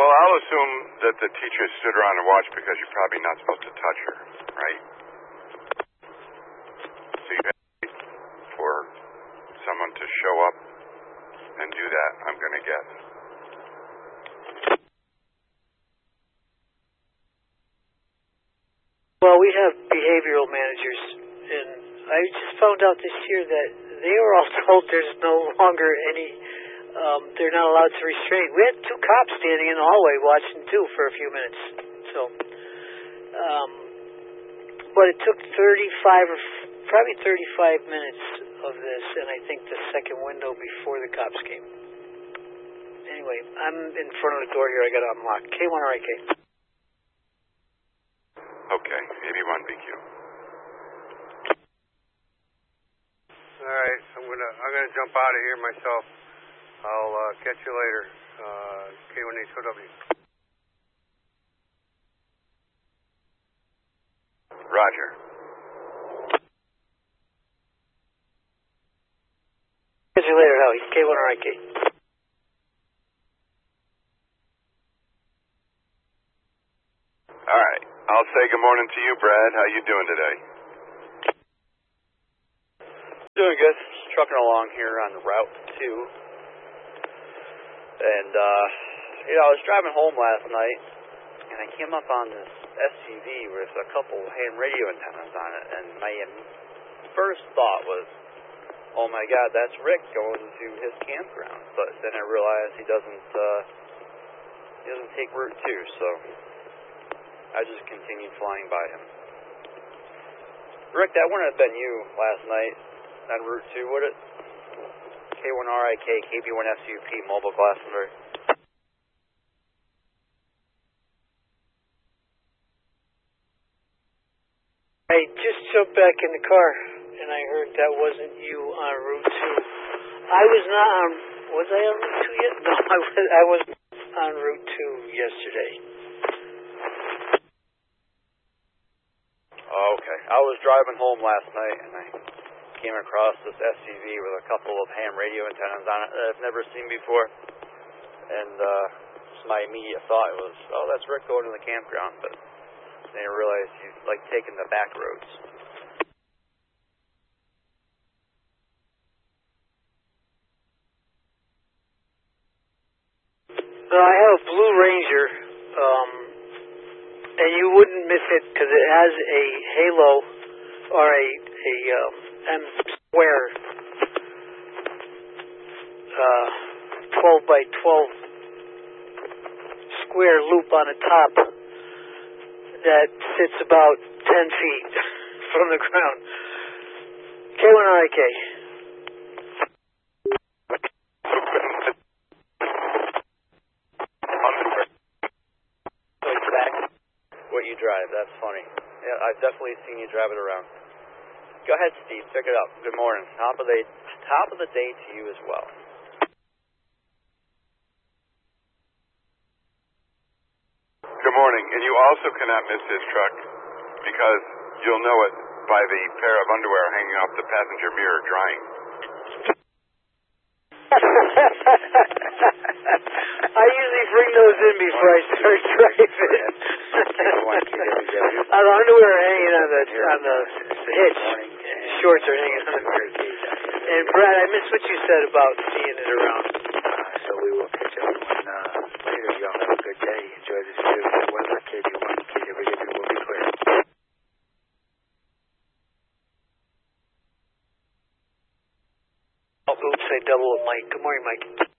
Well, I'll assume that the teacher stood around and watched because you're probably not supposed to touch her, right? So you have to wait for someone to show up and do that, I'm going to guess. Well, we have behavioral managers, and I just found out this year that they were all told there's no longer any, they're not allowed to restrain. We had 2 cops standing in the hallway watching, too, for a few minutes. So, but it took probably 35 minutes of this, and I think the second window before the cops came. Anyway, I'm in front of the door here. I got to unlock. K1 or IK? Okay, 81 BQ. All right, I'm gonna jump out of here myself. I'll catch you later. K1HOW. Roger. Catch you later, Howie. K1 or IK? All right. I'll say good morning to you, Brad. How you doing today? Doing good. Just trucking along here on Route 2. And, I was driving home last night, and I came up on this SUV with a couple ham radio antennas on it, and my first thought was, oh my God, that's Rick going to his campground. But then I realized he doesn't take Route 2, so I just continued flying by him. Rick, that wouldn't have been you last night on Route 2, would it? K1RIK, KB1SUP, Mobile Glastonbury. I just jumped back in the car, and I heard that wasn't you on Route 2. I was not on, was I on Route 2 yet? No, I was on Route 2 yesterday. Oh, okay. I was driving home last night, and I came across this SUV with a couple of ham radio antennas on it that I've never seen before. And my immediate thought was, oh, that's Rick going to the campground, but then I realized he's like taking the back roads. I have a Blue Ranger, and you wouldn't miss it because it has a halo or a M square 12 by 12 square loop on the top that sits about 10 feet from the ground. K1RIK. What you drive, that's funny. Yeah, I've definitely seen you drive it around. Go ahead, Steve, pick it up. Good morning. Top of the day to you as well. Good morning. And you also cannot miss this truck because you'll know it by the pair of underwear hanging off the passenger mirror drying. I usually bring those in before I start driving. The underwear are hanging on the hitch. Shorts are hanging on the hitch. And Brad, I missed what you said about seeing it around. So we will catch everyone later. Y'all have a good day. Enjoy this beautiful weather. KB1, KWW will be clear. Oops, I double with Mike. Good morning, Mike.